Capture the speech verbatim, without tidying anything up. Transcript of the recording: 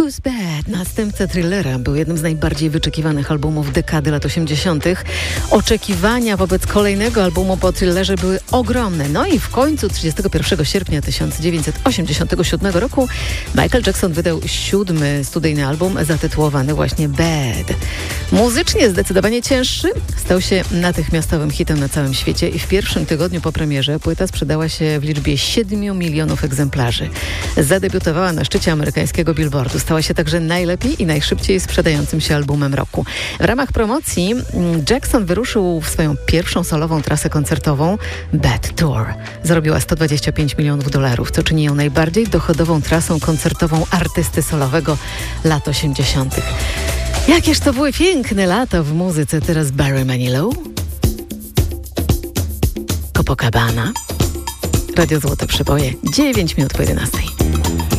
Who's Bad? Następca Thrillera był jednym z najbardziej wyczekiwanych albumów dekady lat osiemdziesiątych. Oczekiwania wobec kolejnego albumu po Thrillerze były ogromne. No i w końcu trzydziestego pierwszego sierpnia tysiąc dziewięćset osiemdziesiątego siódmego roku Michael Jackson wydał siódmy studyjny album zatytułowany właśnie Bad. Muzycznie zdecydowanie cięższy, stał się natychmiastowym hitem na całym świecie i w pierwszym tygodniu po premierze płyta sprzedała się w liczbie siedmiu milionów egzemplarzy. Zadebiutowała na szczycie amerykańskiego Billboardu. Stała się także najlepiej i najszybciej sprzedającym się albumem roku. W ramach promocji Jackson wyruszył w swoją pierwszą solową trasę koncertową Bad Tour. Zarobiła sto dwadzieścia pięć milionów dolarów, co czyni ją najbardziej dochodową trasą koncertową artysty solowego lat osiemdziesiątych. Jakież to były piękne lata w muzyce. Teraz Barry Manilow, Copacabana, Radio Złote Przeboje, dziewięć minut po jedenastej.